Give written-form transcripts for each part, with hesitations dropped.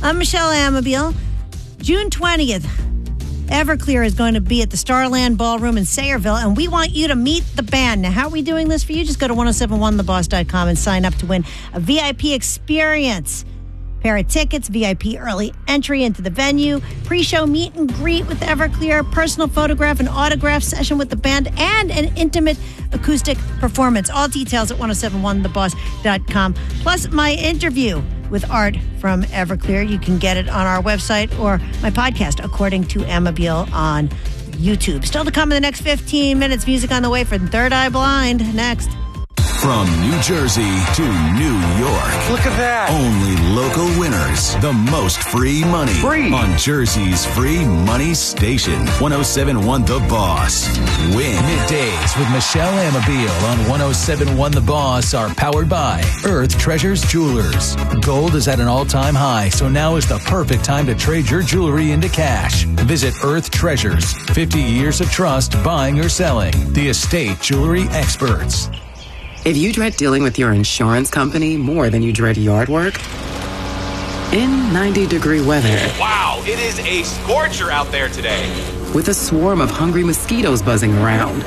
I'm Michelle Amabile. June 20th, Everclear is going to be at the Starland Ballroom in Sayreville, and we want you to meet the band. Now, how are we doing this for you? Just go to 1071theboss.com and sign up to win a VIP experience. Pair of tickets, VIP early entry into the venue, pre-show meet and greet with Everclear, personal photograph and autograph session with the band, and an intimate acoustic performance. All details at 1071theboss.com. Plus my interview with Art from Everclear. You can get it on our website or my podcast, According to Amabile, on YouTube. Still to come in the next 15 minutes. Music on the way from Third Eye Blind. Next. From New Jersey to New York. Look at that. Only local winners. The most free money. Free. On Jersey's free money station. 1071 The Boss. Win. Middays with Michelle Amabile on 1071 The Boss are powered by Earth Treasures Jewelers. Gold is at an all-time high, so now is the perfect time to trade your jewelry into cash. Visit Earth Treasures. 50 years of trust buying or selling. The estate jewelry experts. If you dread dealing with your insurance company more than you dread yard work, in 90-degree weather... Wow, it is a scorcher out there today. With a swarm of hungry mosquitoes buzzing around,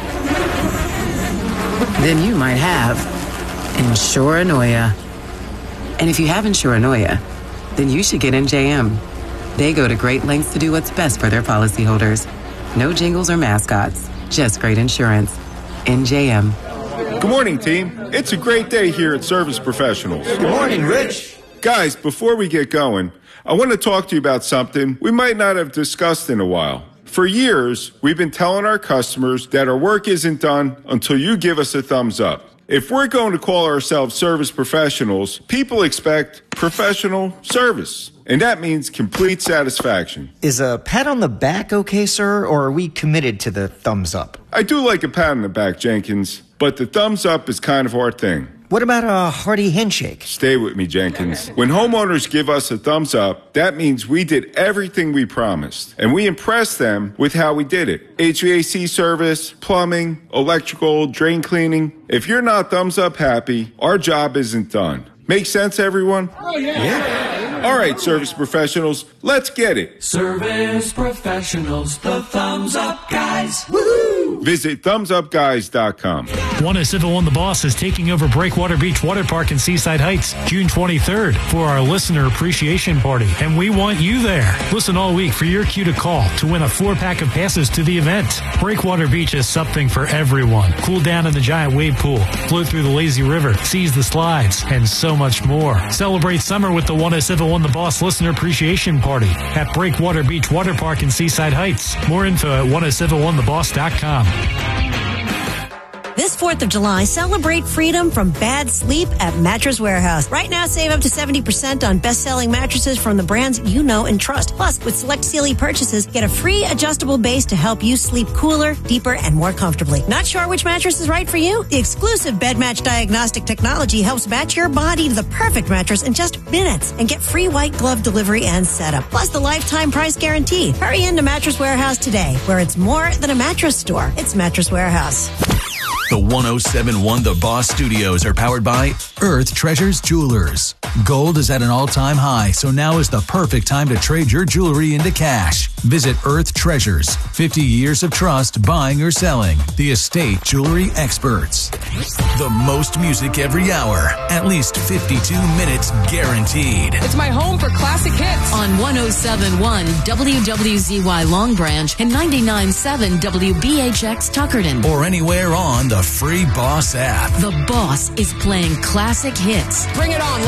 then you might have Insuranoia. And if you have Insuranoia, then you should get NJM. They go to great lengths to do what's best for their policyholders. No jingles or mascots, just great insurance. NJM. Good morning, team. It's a great day here at Service Professionals. Good morning, Rich. Guys, before we get going, I want to talk to you about something we might not have discussed in a while. For years, we've been telling our customers that our work isn't done until you give us a thumbs up. If we're going to call ourselves service professionals, people expect professional service. And that means complete satisfaction. Is a pat on the back okay, sir, or are we committed to the thumbs up? I do like a pat on the back, Jenkins, but the thumbs up is kind of our thing. What about a hearty handshake? Stay with me, Jenkins. When homeowners give us a thumbs up, that means we did everything we promised. And we impressed them with how we did it. HVAC service, plumbing, electrical, drain cleaning. If you're not thumbs up happy, our job isn't done. Make sense, everyone? Oh, yeah. All right, service professionals, let's get it. Service professionals, the thumbs up guys. Woo! Visit thumbsupguys.com. 1071 The Boss is taking over Breakwater Beach Water Park in Seaside Heights June 23rd for our listener appreciation party, and we want you there. Listen all week for your cue to call to win a 4-pack of passes to the event. Breakwater Beach is something for everyone. Cool down in the giant wave pool, float through the lazy river, seize the slides, and so much more. Celebrate summer with the 1071 The Boss listener appreciation party at Breakwater Beach Water Park in Seaside Heights. More info at 1071theboss.com. This 4th of July, celebrate freedom from bad sleep at Mattress Warehouse. Right now, save up to 70% on best-selling mattresses from the brands you know and trust. Plus, with select Sealy purchases, get a free adjustable base to help you sleep cooler, deeper, and more comfortably. Not sure which mattress is right for you? The exclusive Bed Match diagnostic technology helps match your body to the perfect mattress in just minutes and get free white glove delivery and setup. Plus, the lifetime price guarantee. Hurry into Mattress Warehouse today, where it's more than a mattress store. It's Mattress Warehouse. The 1071 The Boss Studios are powered by Earth Treasures Jewelers. Gold is at an all-time high, so now is the perfect time to trade your jewelry into cash. Visit Earth Treasures. 50 years of trust buying or selling. The estate jewelry experts. The most music every hour. At least 52 minutes guaranteed. It's my home for classic hits. On 1071 WWZY Long Branch and 99.7 WBHX Tuckerton. Or anywhere on the free Boss app. The Boss is playing classic hits. Bring it on.